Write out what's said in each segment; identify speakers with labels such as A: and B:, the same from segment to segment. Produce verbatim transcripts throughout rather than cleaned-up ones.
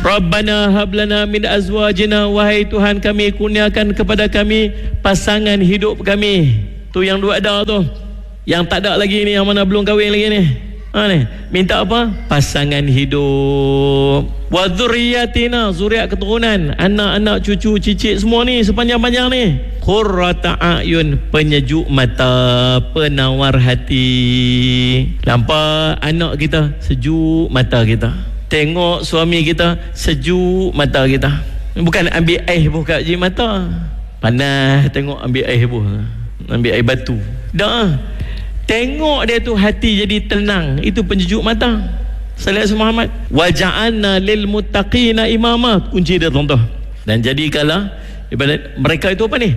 A: Rabbana hablana min azwajina, wahai Tuhan kami, kurniakan kepada kami pasangan hidup kami. Tu yang dua ada tu. Yang tak ada lagi ni, yang mana belum kahwin lagi ni. Ha ni, minta apa? Pasangan hidup. Wa dzurriyyatina, zuriat keturunan, anak-anak, cucu, cicit semua ni sepanjang-panjang ni. Qurrata a'yun, penyejuk mata, penawar hati. Nampak anak kita, sejuk mata kita. Tengok suami kita, sejuk mata kita. Bukan ambil air pun kat je mata. Panas tengok ambil air pun. Ambil air batu. Dah. Tengok dia tu hati jadi tenang, itu penyejuk mata. Sallallahu alaihi Muhammad. Wa ja'alna lil muttaqina imama, kunci dia tuan-tuan. Dan jadikanlah ibadat mereka itu apa ni?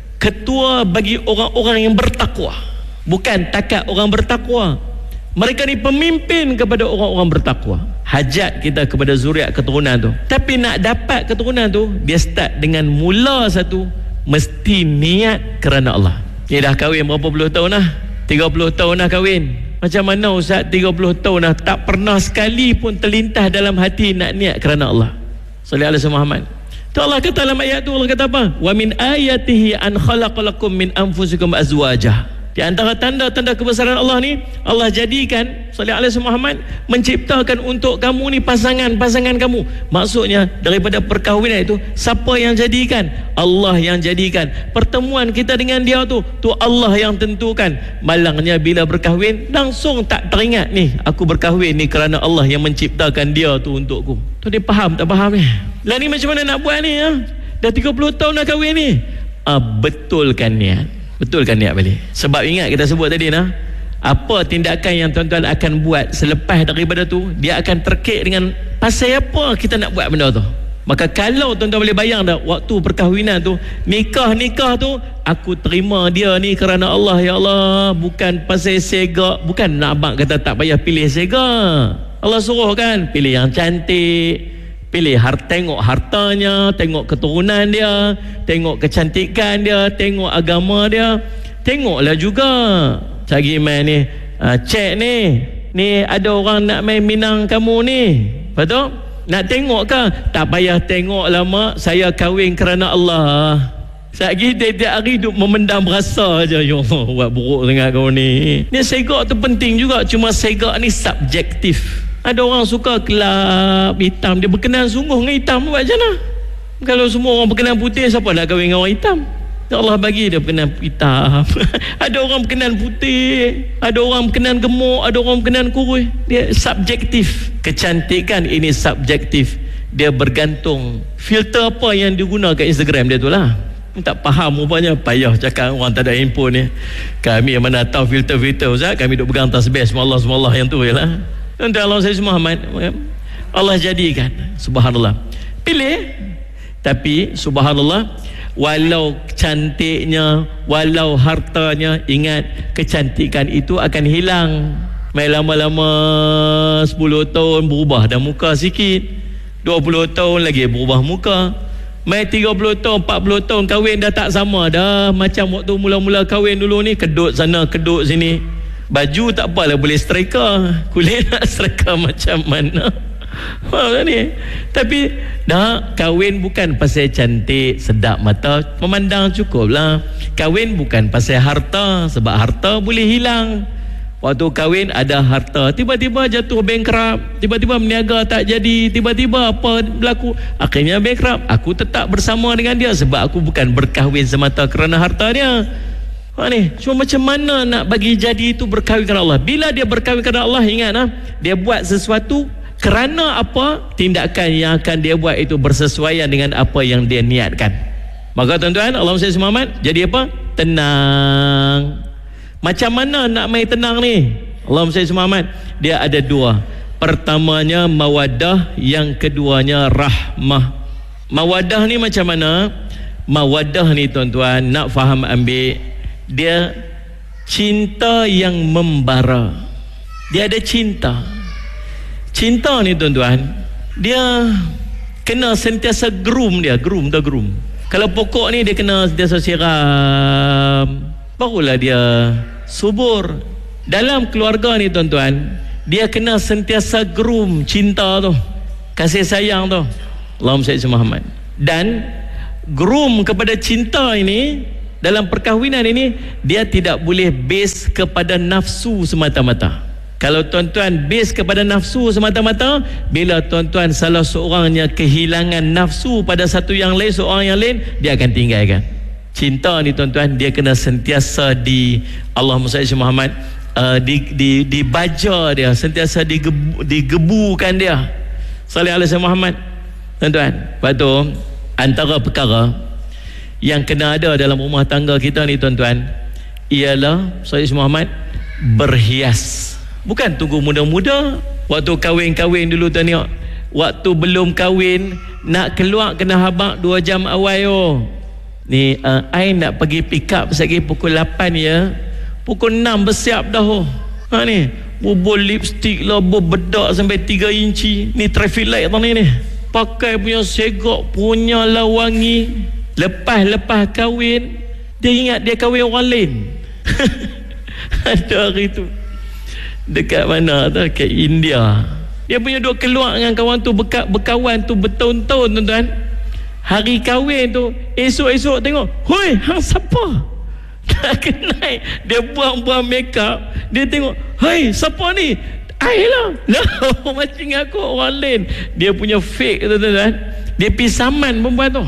A: Ketua bagi orang-orang yang bertakwa. Bukan takat orang bertakwa. Mereka ni pemimpin kepada orang-orang bertakwa. Hajat kita kepada zuriat keturunan tu. Tapi nak dapat keturunan tu, dia start dengan mula satu, mesti niat kerana Allah. Ni dah kahwin berapa puluh tahun dah? tiga puluh tahun dah kahwin. Macam mana Ustaz tiga puluh tahun dah tak pernah sekali pun terlintas dalam hati nak niat kerana Allah. Sallallahu alaihi Muhammad. Tu Allah kata dalam ayat tu, Allah kata apa? Wa min ayatihi an khalaqalakum min anfusikum azwajah. Di antara tanda-tanda kebesaran Allah ni, Allah jadikan sallallahu alaihi Muhammad menciptakan untuk kamu ni pasangan-pasangan kamu. Maksudnya daripada perkahwinan itu, siapa yang jadikan? Allah yang jadikan. Pertemuan kita dengan dia tu, tu Allah yang tentukan. Malangnya bila berkahwin, langsung tak teringat ni, aku berkahwin ni kerana Allah yang menciptakan dia tu untukku. Tu dia faham tak faham ni? Lah ni macam mana nak buat ni? Ha? Dah tiga puluh tahun dah kahwin ni. Ah, betulkan niat. Betulkan niat balik. Sebab ingat kita sebut tadi nah, apa tindakan yang tuan-tuan akan buat selepas daripada tu, dia akan terkait dengan pasal apa kita nak buat benda tu. Maka kalau tuan-tuan boleh bayang dah, waktu perkahwinan tu, nikah-nikah tu, aku terima dia ni kerana Allah, ya Allah, bukan pasal sega. Bukan nak abang kata tak payah pilih sega. Allah suruh kan, pilih yang cantik, pilih harta, tengok hartanya, tengok keturunan dia, tengok kecantikan dia, tengok agama dia. Tengoklah juga cari main ni, uh, cek ni, ni ada orang nak main minang kamu ni, betul? Nak tengok ke? Tak payah tengok lama, saya kahwin kerana Allah. Satgi tiap hari duk memendam rasa je. Ya Allah, buat buruk sangat kau ni. Ni segak tu penting juga, cuma segak ni subjektif. Ada orang suka kelab hitam, dia berkenan sungguh dengan hitam, buat macam mana? Kalau semua orang berkenan putih, siapa nak kahwin dengan orang hitam? Allah bagi dia berkenan hitam. Ada orang berkenan putih, ada orang berkenan gemuk, ada orang berkenan kurus. Dia subjektif. Kecantikan ini subjektif. Dia bergantung filter apa yang digunakan kat Instagram dia tu lah. Tak faham rupanya, payah cakap orang tak ada handphone ni. Kami yang mana tahu filter-filter Ustaz, kami duk pegang tasbih semallah semallah yang tu jelah. Nanti Allah saya Muhammad, Allah jadikan. Subhanallah. Pilih. Tapi subhanallah, walau cantiknya, walau hartanya, ingat kecantikan itu akan hilang. Mai lama-lama sepuluh tahun berubah dah muka sikit, dua puluh tahun lagi berubah muka. Mai tiga puluh tahun, empat puluh tahun kahwin dah tak sama dah. Macam waktu mula-mula kahwin dulu ni, kedut sana kedut sini. Baju tak apalah boleh striker, kulit nak striker macam mana. Faham ni? Tapi dah kahwin bukan pasal cantik, sedap mata, memandang cukup lah. Kahwin bukan pasal harta, sebab harta boleh hilang. Waktu kahwin ada harta, tiba-tiba jatuh bankrupt, tiba-tiba meniaga tak jadi, tiba-tiba apa berlaku, akhirnya bankrupt. Aku tetap bersama dengan dia sebab aku bukan berkahwin semata kerana harta dia. Ha ni, cuma macam mana nak bagi jadi itu berkahwin kerana Allah. Bila dia berkahwin kerana Allah, ingat nah, dia buat sesuatu kerana apa? Tindakan yang akan dia buat itu bersesuaian dengan apa yang dia niatkan. Maka tuan-tuan, Allahumma salli Muhammad, jadi apa? Tenang. Macam mana nak main tenang ni? Allahumma salli Muhammad, dia ada dua. Pertamanya mawaddah, yang keduanya rahmah. Mawaddah ni macam mana? Mawaddah ni tuan-tuan, nak faham ambil, dia cinta yang membara. Dia ada cinta. Cinta ni tuan-tuan, dia kena sentiasa groom dia, groom dah groom. Kalau pokok ni dia kena sentiasa siram, barulah dia subur. Dalam keluarga ni tuan-tuan, dia kena sentiasa groom cinta tu. kasih sayang tu. Allahumma salli Muhammad. Dan groom kepada cinta ini dalam perkahwinan ini, dia tidak boleh base kepada nafsu semata-mata. Kalau tuan-tuan base kepada nafsu semata-mata, bila tuan-tuan salah seorangnya kehilangan nafsu pada satu yang lain, seorang yang lain, dia akan tinggalkan. Cinta ni tuan-tuan, dia kena sentiasa di Allahumma salli Muhammad, uh, di di dibaja dia, sentiasa digebu, digebukan dia. Sallallahu alaihi Muhammad. Tuan-tuan, lepas tu antara perkara yang kena ada dalam rumah tangga kita ni tuan-tuan, ialah Sallallahu Muhammad, berhias. Bukan tunggu muda-muda, waktu kahwin-kahwin dulu tuan tengok, waktu belum kahwin nak keluar kena habaq dua jam awal oh. Ni uh, I nak pergi pick up sekali pukul lapan ya, pukul enam bersiap dah oh. Ha ni bubur lipstick lah, bedak sampai tiga inci. Ni traffic light tadi ni, pakai punya segak punya lah wangi. Lepas-lepas kahwin, dia ingat dia kahwin orang lain. Ada hari tu dekat mana tu, kat India, dia punya duk keluar dengan kawan tu, berka, berkawan tu bertahun-tahun tuan-tuan. Hari kahwin tu, esok-esok tengok, hoi, hang siapa? Tak kenal. Dia buang-buang make up, dia tengok, hoi, siapa ni? I lah. Lah, macam aku orang lain. Dia punya fake tu tuan-tuan. Dia pergi saman perempuan tu.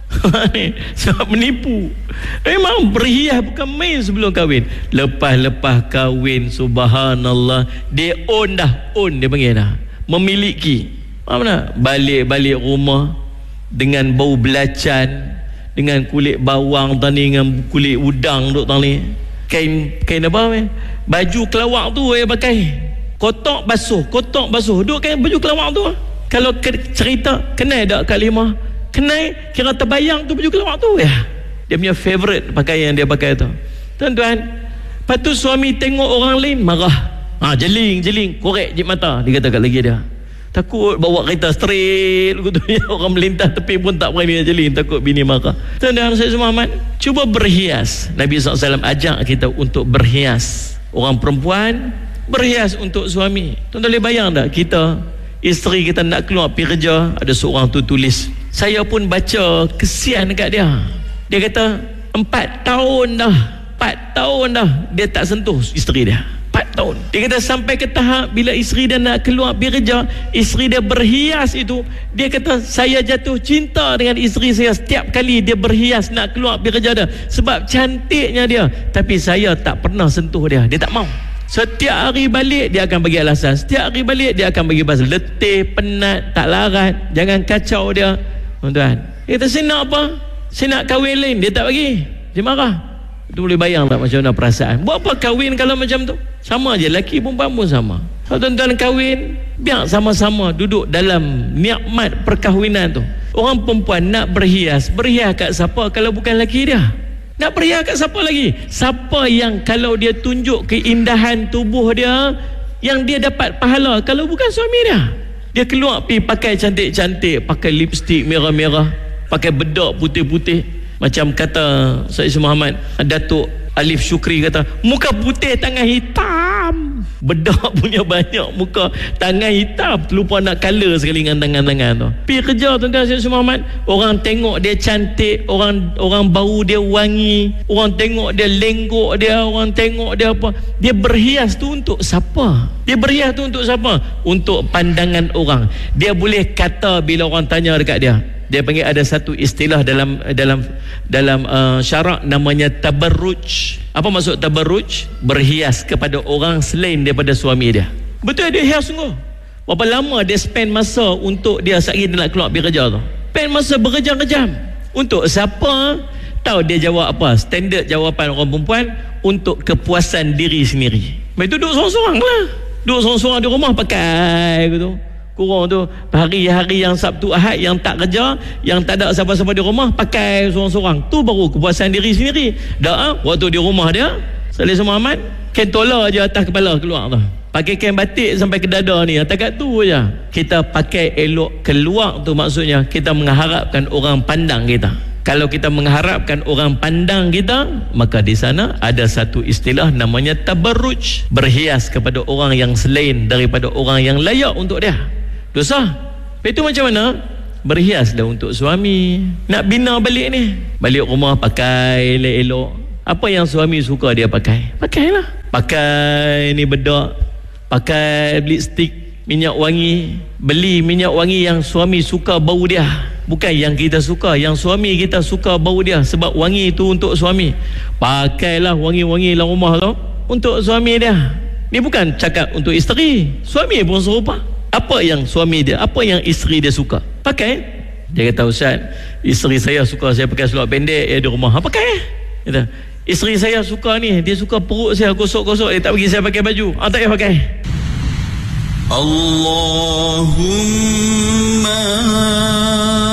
A: Sebab menipu. Memang berhias bukan main sebelum kahwin. Lepas-lepas kahwin, subhanallah, dia own dah. Own dia panggil dah, memiliki. Mana? Balik-balik rumah dengan bau belacan, dengan kulit bawang tadi, dengan kulit udang duk tadi. Kain kain apa eh? Baju kelawak tu dia pakai. Kotak basuh, kotak basuh. Duk kan baju kelawak tu. Kalau ke, cerita kenal tak Kak Limah? Kenal, kira terbayang tu baju kelawak tu ya. Dia punya favourite pakaian dia pakai tu. Tuan-tuan, lepas tu suami tengok orang lain marah. Ha, jeling, jeling, korek jip mata. Dia kata kat lagi dia, takut bawa kereta straight gitu, orang melintas tepi pun tak berani jeling, takut bini marah. Tuan-tuan saya Muhammad, cuba berhias. Nabi sallallahu alaihi wasallam ajak kita untuk berhias. Orang perempuan berhias untuk suami. Tuan-tuan boleh bayang tak, kita isteri kita nak keluar pergi kerja, ada seorang tu tulis, saya pun baca kesian dekat dia. Dia kata empat tahun dah, empat tahun dah dia tak sentuh isteri dia. Empat tahun. Dia kata sampai ke tahap bila isteri dia nak keluar pergi kerja, isteri dia berhias itu, dia kata saya jatuh cinta dengan isteri saya setiap kali dia berhias nak keluar pergi kerja dia, sebab cantiknya dia. Tapi saya tak pernah sentuh dia, dia tak mau. Setiap hari balik dia akan bagi alasan, setiap hari balik dia akan bagi pasal letih, penat, tak larat, jangan kacau dia. Tuan-tuan, dia kata saya nak apa? Saya nak kahwin lain, dia tak bagi, dia marah. Tu boleh bayang tak macam mana perasaan? Buat apa kahwin kalau macam tu? Sama je, lelaki perempuan pun sama. Kalau tuan-tuan kahwin, biar sama-sama duduk dalam nikmat perkahwinan tu. Orang perempuan nak berhias, berhias kat siapa kalau bukan lelaki dia? Nak berhias kat siapa lagi? Siapa yang kalau dia tunjuk keindahan tubuh dia, yang dia dapat pahala kalau bukan suami dia? Dia keluar pergi pakai cantik-cantik, pakai lipstick merah-merah, pakai bedak putih-putih. Macam kata Sayyid Muhammad, Datuk Alif Syukri kata, muka putih tangan hitam. Bedak punya banyak, muka tangan hitam, terlupa nak colour sekali dengan tangan-tangan tu. Pergi kerja tuan-tuan Sayyid Muhammad, orang tengok dia cantik, orang orang bau dia wangi, orang tengok dia lenggok dia, orang tengok dia apa. Dia berhias tu untuk siapa? Dia berhias tu untuk siapa? Untuk pandangan orang. Dia boleh kata bila orang tanya dekat dia, dia panggil ada satu istilah dalam dalam dalam uh, syarak namanya tabarruj. Apa maksud tabarruj? Berhias kepada orang selain daripada suami dia. Betul, dia hias sungguh. Berapa lama dia spend masa untuk dia sehari dia nak keluar pergi kerja tu? Spend masa berjam-jam. Untuk siapa? Tahu dia jawab apa? Standard jawapan orang perempuan, untuk kepuasan diri sendiri. Itu duduk sorang-sorang lah. Duduk sorang-sorang di rumah pakai gitu. Kurang tu hari-hari yang Sabtu Ahad yang tak kerja, yang tak ada siapa-siapa di rumah, pakai seorang-seorang. Tu baru kepuasan diri sendiri. Dah waktu di rumah dia Salih Muhammad, kain tola je atas kepala keluar tu, pakai kain batik sampai ke dada ni, takat tu je. Kita pakai elok keluar tu, maksudnya kita mengharapkan orang pandang kita. Kalau kita mengharapkan orang pandang kita, maka di sana ada satu istilah namanya tabarruj, berhias kepada orang yang selain daripada orang yang layak untuk dia. Dosa. Lepas itu macam mana? Berhiaslah untuk suami. Nak bina balik ni, balik rumah pakai elok-elok. Apa yang suami suka dia pakai, pakailah. Pakai ni bedak, pakai lipstick, minyak wangi. Beli minyak wangi yang suami suka bau dia, bukan yang kita suka. Yang suami kita suka bau dia, sebab wangi itu untuk suami. Pakailah wangi-wangi dalam rumah tu untuk suami dia. Ni bukan cakap untuk isteri. Suami pun serupa. Apa yang suami dia, apa yang isteri dia suka, pakai. Dia kata, Ustaz, isteri saya suka saya pakai seluar pendek ya di rumah. Ha, pakai. Kata, isteri saya suka ni, dia suka perut saya gosok-gosok, dia tak bagi saya pakai baju. Ha, tak payah pakai.
B: Allahumma